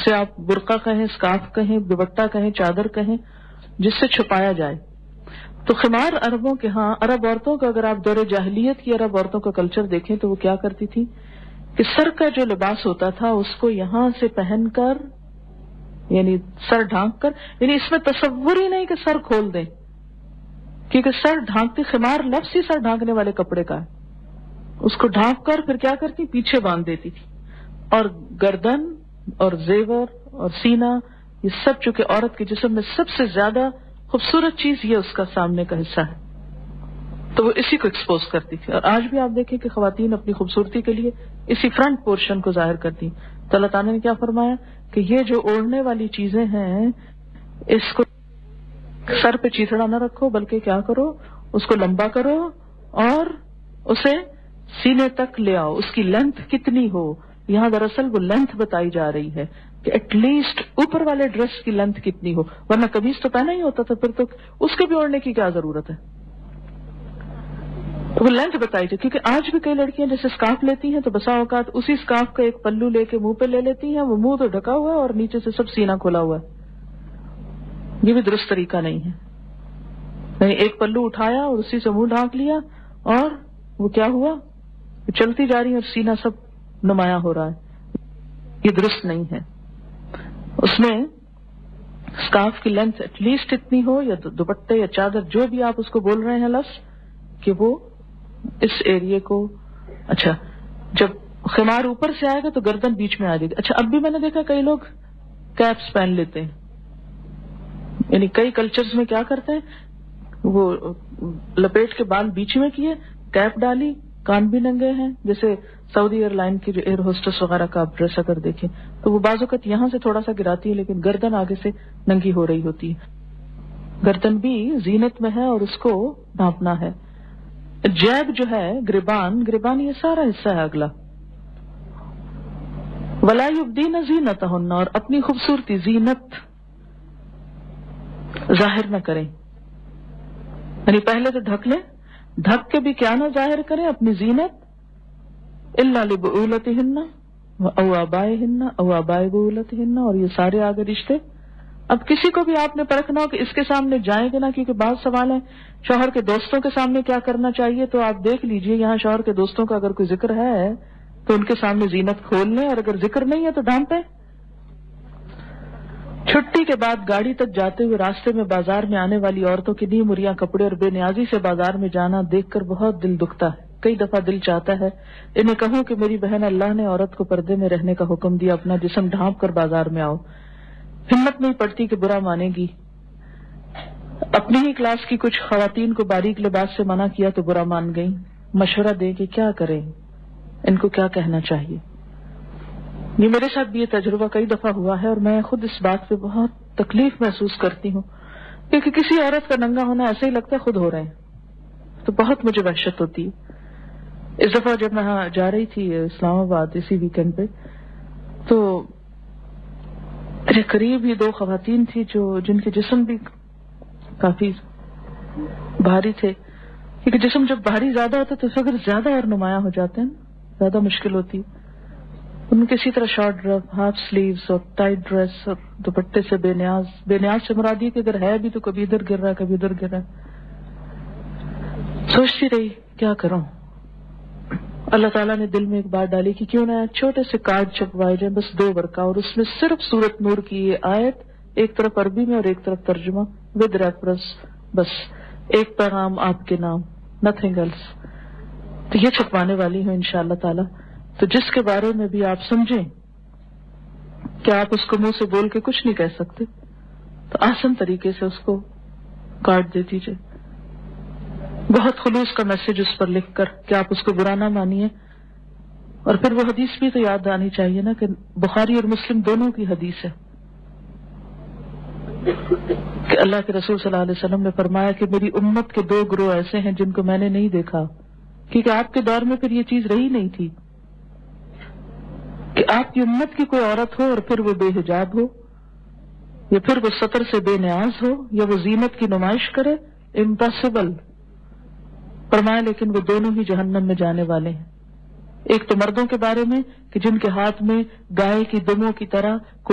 اسے آپ برقع کہیں، اسکارف کہیں، دوپٹہ کہیں، چادر کہیں، جس سے چھپایا جائے. تو خمار عربوں کے ہاں، عرب عورتوں کا اگر آپ دور جاہلیت کی عرب عورتوں کا کلچر دیکھیں تو وہ کیا کرتی تھی کہ سر کا جو لباس ہوتا تھا اس کو یہاں سے پہن کر، یعنی سر ڈھانک کر، یعنی اس میں تصور ہی نہیں کہ سر کھول دیں، کیونکہ سر ڈھانکتی، خمار لفظ ہی سر ڈھانکنے والے کپڑے کا ہے. اس کو ڈھانک کر پھر کیا کرتی، پیچھے باندھ دیتی تھی. اور گردن اور زیور اور سینہ، یہ سب چونکہ عورت کے جسم میں سب سے زیادہ خوبصورت چیز یہ اس کا سامنے کا حصہ ہے، تو وہ اسی کو ایکسپوز کرتی تھی. اور آج بھی آپ دیکھیں کہ خواتین اپنی خوبصورتی کے لیے اسی فرنٹ پورشن کو ظاہر کرتی. تو اللہ تعالیٰ نے کیا فرمایا کہ یہ جو اوڑھنے والی چیزیں ہیں اس کو سر پہ چیتڑا نہ رکھو، بلکہ کیا کرو، اس کو لمبا کرو اور اسے سینے تک لے آؤ. اس کی لینتھ کتنی ہو، یہاں دراصل وہ لینتھ بتائی جا رہی ہے کہ ایٹ لیسٹ اوپر والے ڈریس کی لینتھ کتنی ہو، ورنہ قمیص تو پہنا ہی ہوتا تھا، پھر تو اس کے بھی اوڑھنے کی کیا ضرورت ہے. تو وہ لینتھ بتائی جائے، کیونکہ آج بھی کئی لڑکیاں جیسے اسکارف لیتی ہیں تو بسا اوقات اسی اسکارف کا ایک پلو لے کے منہ پہ لے لیتی ہیں، وہ منہ تو ڈھکا ہوا ہے اور نیچے سے سب سینہ کھلا ہوا ہے. یہ بھی درست طریقہ نہیں ہے. نہیں، ایک پلو اٹھایا اور اسی سے منہ ڈھانک لیا اور وہ کیا ہوا، چلتی جا رہی ہے اور سینہ سب نمایاں ہو رہا ہے. یہ درست نہیں ہے. اس میں اسکارف کی لینتھ ایٹ لیسٹ اتنی ہو، یا دوپٹے یا چادر جو بھی آپ اس کو بول رہے ہیں لفظ، کہ وہ اس ایریے کو، اچھا جب خمار اوپر سے آئے گا تو گردن بیچ میں آ جائے گی. اچھا اب بھی میں نے دیکھا کئی لوگ کیپس پہن لیتے ہیں، یعنی کئی کلچرز میں کیا کرتے ہیں، وہ لپیٹ کے بال بیچ میں کیے، کیپ ڈالی، کان بھی ننگے ہیں. جیسے سعودی ایئر لائن کی جو ایئر ہوسٹس وغیرہ کا آپ ڈریس اگر دیکھیں تو وہ بعض اوقات یہاں سے تھوڑا سا گراتی ہے لیکن گردن آگے سے ننگی ہو رہی ہوتی ہے. گردن بھی زینت میں ہے اور اس کو ڈھانپنا ہے. جیب جو ہے، گریبان یہ سارا حصہ ہے اگلا. ولا یبدین زینتہن، اور اپنی خوبصورتی، زینت ظاہر نہ کریں. یعنی پہلے تو ڈھک لیں، ڈھک کے بھی کیا نہ ظاہر کریں اپنی زینت، الا لبعولتہن او آبائہن او آباء بعولتہن، اور یہ سارے آگے رشتے. اب کسی کو بھی آپ نے پرکھنا ہو کہ اس کے سامنے جائیں گے نا، کیونکہ بعض سوال ہیں شوہر کے دوستوں کے سامنے کیا کرنا چاہیے، تو آپ دیکھ لیجئے یہاں شوہر کے دوستوں کا اگر کوئی ذکر ہے تو ان کے سامنے زینت کھول لیں، اور اگر ذکر نہیں ہے تو ڈھانپیں. چھٹی کے بعد گاڑی تک جاتے ہوئے راستے میں بازار میں آنے والی عورتوں کی نیم مریاں کپڑے اور بے نیازی سے بازار میں جانا دیکھ کر بہت دل دکھتا ہے. کئی دفعہ دل چاہتا ہے انہیں کہوں کہ میری بہن، اللہ نے عورت کو پردے میں رہنے کا حکم دیا، اپنا جسم ڈھانپ کر بازار میں آؤ. ہمت نہیں پڑتی کہ برا مانے گی. اپنی ہی کلاس کی کچھ خواتین کو باریک لباس سے منع کیا تو برا مان گئی. مشورہ دے کہ کیا کریں، ان کو کیا کہنا چاہیے. یہ میرے ساتھ بھی یہ تجربہ کئی دفعہ ہوا ہے اور میں خود اس بات پہ بہت تکلیف محسوس کرتی ہوں، کیونکہ کسی عورت کا ننگا ہونا ایسے ہی لگتا ہے خود ہو رہے ہیں، تو بہت مجھے وحشت ہوتی ہے. اس دفعہ جب میں جا رہی تھی اسلام آباد اسی ویکینڈ پہ، تو میرے قریب ہی دو خواتین تھی جن کے جسم بھی کافی بھاری تھے، کیونکہ جسم جب بھاری زیادہ ہوتا ہے تو فگر زیادہ اور نمایاں ہو جاتے ہیں، زیادہ مشکل ہوتی ہے. ان کے اسی طرح شارٹ ڈریس، ہاف سلیوز اور ٹائٹ ڈریس اور دوپٹے سے بے نیاز سے مراد یہ کہ اگر ہے بھی تو کبھی ادھر گر رہا ہے کبھی ادھر گر رہا ہے. سوچتی رہی کیا کروں. اللہ تعالیٰ نے دل میں ایک بات ڈالی کہ کیوں نہ چھوٹے سے کارڈ چھپوائے جائیں، بس 2 ورقہ، اور اس میں صرف سورۃ نور کی یہ آیت، ایک طرف عربی میں اور ایک طرف ترجمہ ود ریفرنس، بس ایک پیغام آپ کے نام، نتھنگ ایلس. تو یہ چھپوانے والی ہوں انشاءاللہ تعالی. تو جس کے بارے میں بھی آپ سمجھیں کہ آپ اس کو منہ سے بول کے کچھ نہیں کہہ سکتے، تو آسان طریقے سے اس کو کارڈ دے دیجیے، بہت خلوص کا میسج اس پر لکھ کر کہ آپ اس کو برا نہ مانیے. اور پھر وہ حدیث بھی تو یاد آنی چاہیے نا کہ بخاری اور مسلم دونوں کی حدیث ہے کہ اللہ کے رسول صلی اللہ علیہ وسلم نے فرمایا کہ میری امت کے 2 گروہ ایسے ہیں جن کو میں نے نہیں دیکھا، کیونکہ آپ کے دور میں پھر یہ چیز رہی نہیں تھی کہ آپ کی امت کی کوئی عورت ہو اور پھر وہ بے حجاب ہو، یا پھر وہ سطر سے بے نیاز ہو، یا وہ زینت کی نمائش کرے. امپاسبل. فرمایا لیکن وہ دونوں ہی جہنم میں جانے والے ہیں. ایک تو مردوں کے بارے میں کہ جن کے ہاتھ میں گائے کی دموں کی طرح